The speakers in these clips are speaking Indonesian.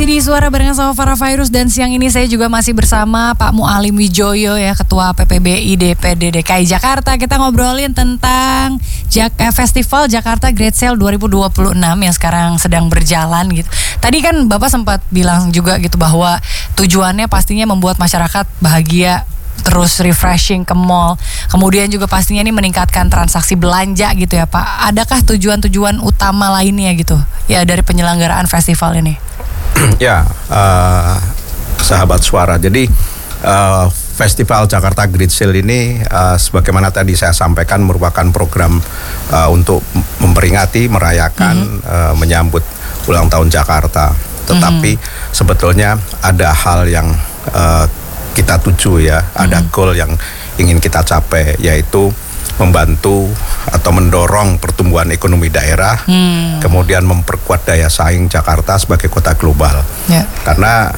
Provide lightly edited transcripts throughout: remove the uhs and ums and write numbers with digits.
masih di Suara barengan sama Farah Fairuz dan siang ini saya juga masih bersama Pak Mualim Wijoyo ya, Ketua PPBI DPD DKI Jakarta. Kita ngobrolin tentang Festival Jakarta Great Sale 2026 yang sekarang sedang berjalan gitu. Tadi kan Bapak sempat bilang juga gitu bahwa tujuannya pastinya membuat masyarakat bahagia, terus refreshing ke mall. Kemudian juga pastinya ini meningkatkan transaksi belanja gitu ya Pak. Adakah tujuan-tujuan utama lainnya gitu ya dari penyelenggaraan festival ini? Ya, sahabat Suara. Jadi Festival Jakarta Great Sale ini sebagaimana tadi saya sampaikan merupakan program untuk memperingati, merayakan, menyambut ulang tahun Jakarta. Tetapi sebetulnya ada hal yang kita tuju ya, ada goal yang ingin kita capai, yaitu membantu atau mendorong pertumbuhan ekonomi daerah, kemudian memperkuat daya saing Jakarta sebagai kota global. Karena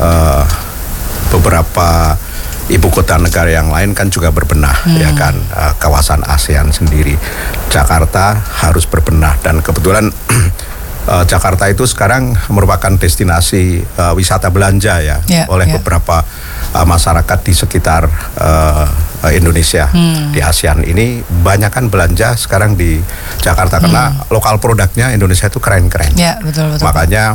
beberapa ibu kota negara yang lain kan juga berbenah, ya kan, kawasan ASEAN sendiri. Jakarta harus berbenah dan kebetulan Jakarta itu sekarang merupakan destinasi wisata belanja ya, oleh beberapa masyarakat di sekitar Indonesia. Di ASEAN ini banyak kan belanja sekarang di Jakarta karena lokal produknya Indonesia itu keren-keren. Betul. Makanya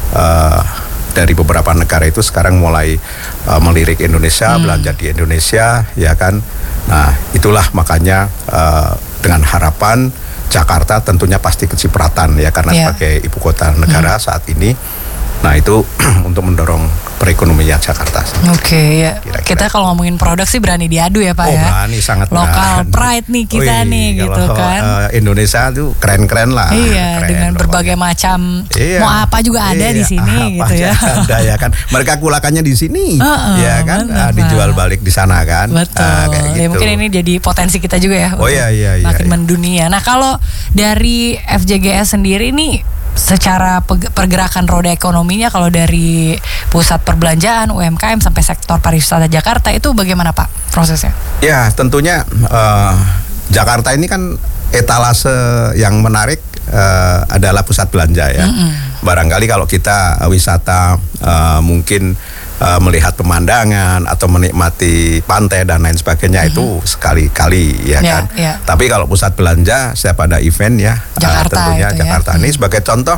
dari beberapa negara itu sekarang mulai melirik Indonesia, belanja di Indonesia, ya kan. Nah, itulah makanya dengan harapan Jakarta tentunya pasti kecipratan ya, karena sebagai ibu kota negara saat ini. Nah, itu untuk mendorong perekonomian Jakarta. Oke, ya. Kira-kira. Kita kalau ngomongin produk sih berani diadu ya Pak ya. Berani, sangat lokal pride nih kita nih gitu kan. Indonesia tuh keren-keren lah. Iya, keren, dengan berbagai macam mau apa juga ada di sini gitu ya. Ada ya kan. Mereka kulakannya di sini. Ya kan. Dijual balik di sana kan. Betul. Kayak gitu. Ya, mungkin ini jadi potensi kita juga ya. Iya. Makin mendunia. Nah, kalau dari FJGS sendiri nih secara pergerakan roda ekonominya, kalau dari pusat perbelanjaan, UMKM sampai sektor pariwisata Jakarta itu bagaimana Pak prosesnya? Ya, tentunya Jakarta ini kan etalase yang menarik adalah pusat belanja ya. Barangkali kalau kita wisata mungkin melihat pemandangan atau menikmati pantai dan lain sebagainya itu sekali-kali ya kan. Tapi kalau pusat belanja setiap ada event ya, Jakarta tentunya Jakarta ini sebagai contoh.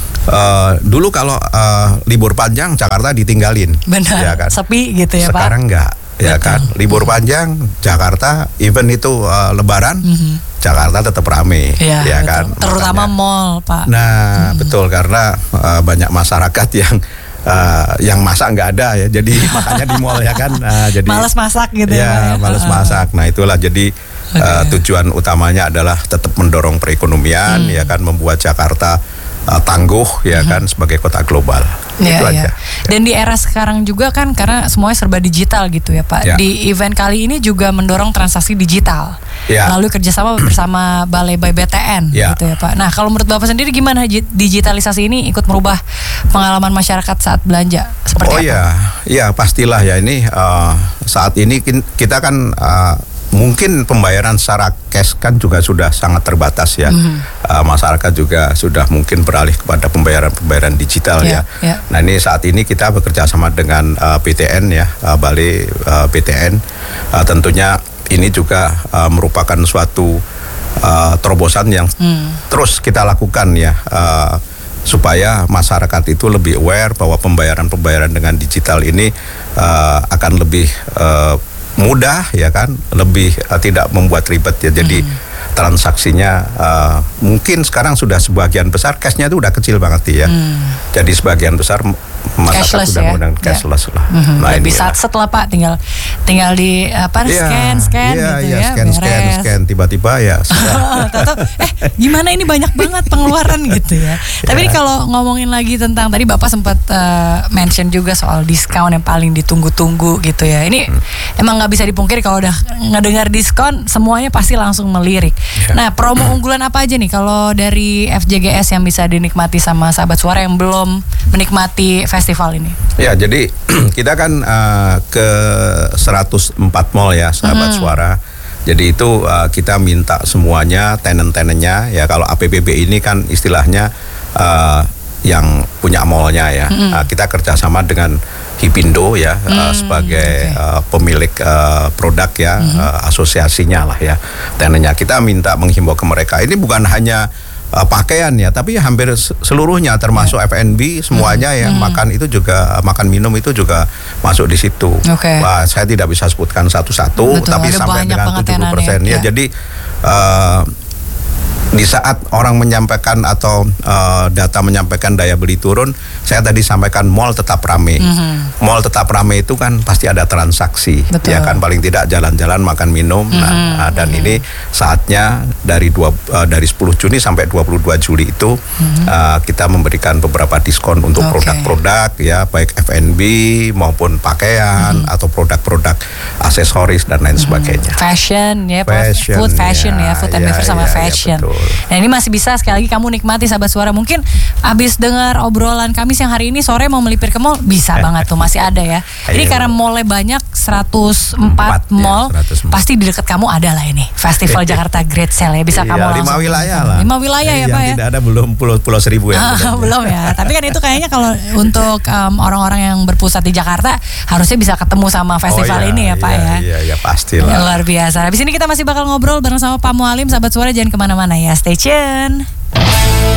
Dulu kalau libur panjang Jakarta ditinggalin. Benar, ya kan? Sepi gitu ya Sekarang Pak. Sekarang enggak. Ya kan, libur panjang Jakarta, event itu Lebaran, Jakarta tetap rame, ya kan. Terutama mall, Pak. Nah, betul, karena banyak masyarakat yang masak nggak ada ya, jadi makanya di mall ya kan. Jadi malas masak gitu ya. Malas masak. Nah, itulah jadi tujuan utamanya adalah tetap mendorong perekonomian, ya kan, membuat Jakarta tangguh ya kan sebagai kota global. Itu aja. Dan di era sekarang juga kan karena semuanya serba digital gitu ya Pak. Di event kali ini juga mendorong transaksi digital. Lalu kerjasama bersama Balai BTN gitu ya Pak. Nah, kalau menurut Bapak sendiri gimana digitalisasi ini ikut merubah pengalaman masyarakat saat belanja? Seperti apa? Iya pastilah ya, ini saat ini kita kan mungkin pembayaran secara cash kan juga sudah sangat terbatas ya. Masyarakat juga sudah mungkin beralih kepada pembayaran digital ya. Nah, ini saat ini kita bekerja sama dengan BTN ya, Balai BTN. Tentunya ini juga merupakan suatu terobosan yang terus kita lakukan ya, supaya masyarakat itu lebih aware bahwa pembayaran dengan digital ini akan lebih mudah ya kan, lebih tidak membuat ribet ya. Jadi transaksinya mungkin sekarang sudah sebagian besar cashnya itu udah kecil banget ya. Jadi sebagian besar masyarakat sudah menggunakan cashless lah. Nah, bisa setelah Pak tinggal di scan gitu ya. Scan tiba-tiba ya gimana ini banyak banget pengeluaran gitu ya. Tapi kalau ngomongin lagi tentang tadi Bapak sempat mention juga soal diskon yang paling ditunggu-tunggu gitu ya. Ini emang nggak bisa dipungkiri kalau udah ngedengar diskon semuanya pasti langsung melirik. Nah, promo unggulan apa aja nih kalau dari FJGS yang bisa dinikmati sama sahabat Suara yang belum menikmati festival ini? Ya, jadi kita kan ke 104 mall ya sahabat Suara. Jadi itu kita minta semuanya tenant-tenantnya ya, kalau APBB ini kan istilahnya yang punya mallnya ya. Kita kerjasama dengan Hipindo ya sebagai pemilik produk ya, asosiasinya lah ya. Tentunya kita minta menghimbau ke mereka, ini bukan hanya pakaian ya, tapi hampir seluruhnya termasuk F&B semuanya ya, makan itu juga, makan minum itu juga masuk di situ. Wah, saya tidak bisa sebutkan satu-satu, tapi sampai dengan 70% ya. Jadi di saat orang menyampaikan atau data menyampaikan daya beli turun, saya tadi sampaikan mall tetap ramai. Mall tetap ramai itu kan pasti ada transaksi, ya kan, paling tidak jalan-jalan makan minum. Dan ini saatnya dari 10 Juni sampai 22 Juli itu kita memberikan beberapa diskon untuk produk-produk ya, baik F&B maupun pakaian atau produk-produk aksesoris dan lain sebagainya. Fashion ya, food fashion ya, food and beverage sama fashion. Nah, ini masih bisa sekali lagi kamu nikmati sahabat suara. Mungkin abis dengar obrolan kami siang hari ini, sore mau melipir ke mall, bisa banget tuh, masih ada ya. Ini karena mallnya banyak, 104 mall, pasti di dekat kamu ada lah ini Festival Jakarta Great Sale ya, bisa kamu langsung. 5 wilayah lah. 5 wilayah ya Pak ya. Tidak ada, belum Pulau Seribu ya. Belum ya. Tapi kan itu kayaknya kalau untuk orang-orang yang berpusat di Jakarta harusnya bisa ketemu sama festival ini ya Pak ya. Iya pastilah. Luar biasa. Habis ini kita masih bakal ngobrol bareng sama Pak Mualim, sahabat suara, jangan kemana-mana ya. Stay tune.